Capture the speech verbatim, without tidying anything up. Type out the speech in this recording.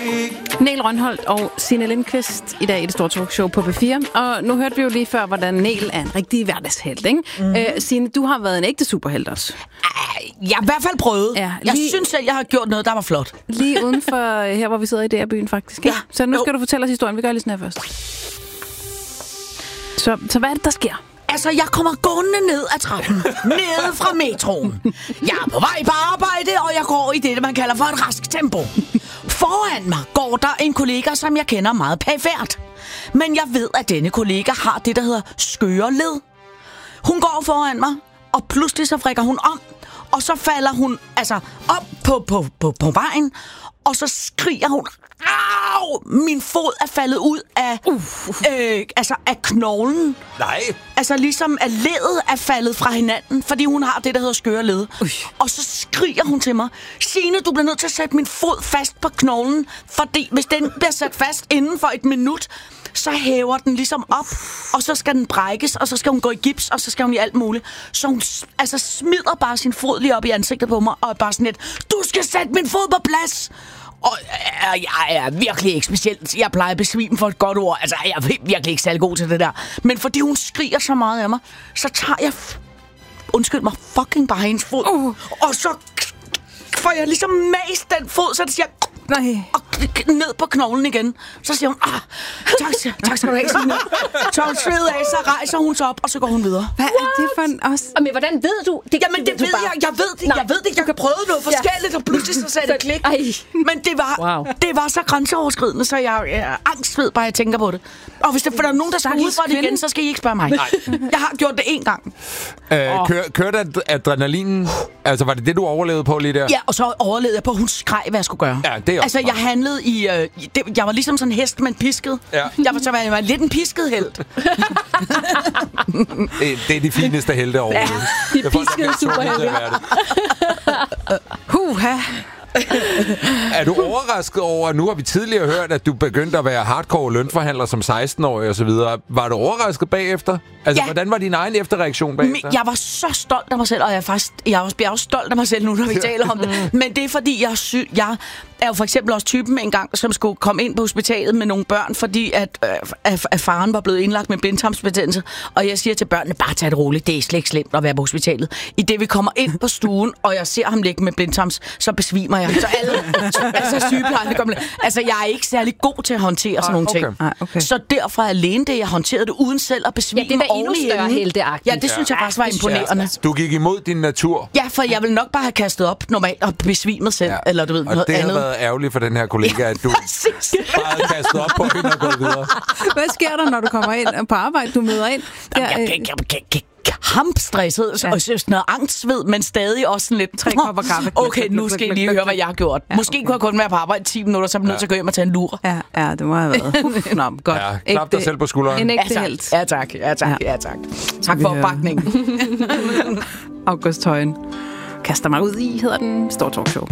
Niel Rønholt og Signe Lindqvist i dag i det store talkshow på P fire. Og nu hørte vi jo lige før, hvordan Niel er en rigtig hverdagshelt, ikke? Mm. Øh, Signe, du har været en ægte superhelt også. Jeg har i hvert fald prøvet. Ja, lige, jeg synes selv, jeg har gjort noget, der var flot. Lige uden for her, hvor vi sidder i D R-byen faktisk. Ja. Så nu skal jo. du fortælle os historien. Vi gør lige sådan her først. Så, så hvad er det, der sker? Altså, jeg kommer gående ned ad trappen. Nede fra metroen. Jeg er på vej på arbejde, og jeg går i det, man kalder for et rask tempo. Foran mig går der en kollega, som jeg kender meget perifert. Men jeg ved, at denne kollega har det, der hedder skøre led. Hun går foran mig, og pludselig så frikker hun om. Og så falder hun altså op på, på, på, på vejen, og så skriger hun, au, min fod er faldet ud af, uh, øh, altså af knoglen. Nej. Altså ligesom at leddet er faldet fra hinanden, fordi hun har det, der hedder skøre led. Uh. Og så skriger hun til mig, Signe, du bliver nødt til at sætte min fod fast på knoglen, fordi hvis den bliver sat fast inden for et minut, så hæver den ligesom op, og så skal den brækkes, og så skal hun gå i gips, og så skal hun i alt muligt. Så hun altså smider bare sin fod lige op i ansigtet på mig, og er bare sådan lidt, du skal sætte min fod på plads! Og øh, jeg er virkelig ikke specielt. Jeg plejer at besvime for et godt ord. Altså, jeg er virkelig ikke særlig god til det der. Men fordi hun skriger så meget af mig, så tager jeg, f- undskyld mig, fucking bare hendes fod. Uh. Og så får jeg ligesom mast den fod, så det siger, nej, og ned på knoglen igen. Så siger hun, ah, tak, tak skal du have, Signe. Så hun sveder af, så rejser hun sig op, og så går hun videre. Hvad er det for en os? Men hvordan ved du? Det, Jamen, det ved bare... jeg. Jeg ved det. Nej. Jeg ved det. Jeg kan prøve noget forskelligt, og pludselig så sagde det klik. Ej. Men det var, wow. det var så grænseoverskridende, så jeg er angst bare, jeg tænker på det. Og hvis der, for der er nogen, der skal ud fra det igen, så skal I ikke spørge mig. Nej. Jeg har gjort det én gang. Øh, oh. kør, kørte adrenalinen? Altså, var det det, du overlevede på lige der? Ja, og så overlevede jeg på, at hun skreg, hvad jeg skulle gøre. Ja, det er altså, jeg handlede i... Øh, det, jeg var ligesom sådan en hest, men pisket. Ja. Jeg var så jeg var lidt en pisket helt. det, det er de fineste helte overhovedet. Ja, de piskede superhelte. Huha. Er du overrasket over, nu har vi tidligere hørt, at du begyndte at være hardcore lønforhandler som seksten-årig og så videre. Var du overrasket bagefter? Altså, ja. Hvordan var din egen efterreaktion bagefter? Jeg var så stolt af mig selv, og jeg er faktisk jeg er også, jeg er også stolt af mig selv nu, når vi taler om det. Men det er fordi, jeg, sy- jeg er jo for eksempel også typen en gang, som skulle komme ind på hospitalet med nogle børn, fordi at, øh, at, at faren var blevet indlagt med blindtarmsbetændelse. Og jeg siger til børnene, bare tag det roligt, det er slet ikke slemt at være på hospitalet. I det vi kommer ind på stuen, og jeg ser ham ligge med blindtarms, så besvimer jeg. Så alle, altså sygeplejerne kommer. Altså, jeg er ikke særlig god til at håndtere sådan nogle okay. ting. Ah, okay. Så derfor alene det, jeg håndterede det uden selv at besvime. Ja, det var endnu større helteagtigt. Ja, det synes jeg faktisk var imponerende. Du gik imod din natur. Ja, for jeg ville nok bare have kastet op normalt og besvimet selv, ja. Eller du ved, og noget det andet. har været ærgerligt for den her kollega, ja, at du bare havde kastet op på hende og gået videre. Hvad sker der, når du kommer ind på arbejde, du møder ind? Der, jeg, jeg, jeg, jeg, jeg, hampstresset, ja. Og synes noget angstsved, men stadig også sådan lidt... Tre kopper kaffe. Okay, nu skal I lige høre, hvad jeg har gjort. Ja, Måske okay. kunne jeg kun være på arbejde ti minutter, så er jeg nødt til at gå hjem og tage en lure. Ja, ja, det må have været. Nå, godt. Ja, klap dig selv på skulderen. En ægte ja, tak. helt. Ja, tak. Ja, tak. Ja, tak. Tak for opbakningen. August Højen kaster mig ud i, hedder den Stor Talkshow.